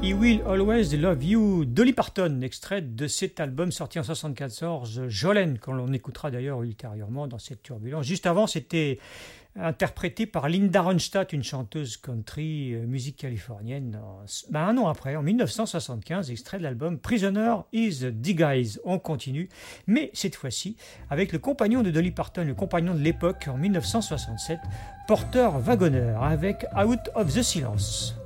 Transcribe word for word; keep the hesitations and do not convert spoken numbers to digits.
I Will Always Love You, Dolly Parton, extrait de cet album sorti en soixante-quatorze, Jolene, qu'on l'on écoutera d'ailleurs ultérieurement dans cette turbulence. Juste avant, c'était interprété par Linda Ronstadt, une chanteuse country, euh, musique californienne, en, ben un an après, en mille neuf cent soixante-quinze, extrait de l'album Prisoner is the Guys. On continue, mais cette fois-ci avec le compagnon de Dolly Parton, le compagnon de l'époque en mille neuf cent soixante-sept, Porter Wagoner, avec Out of the Silence.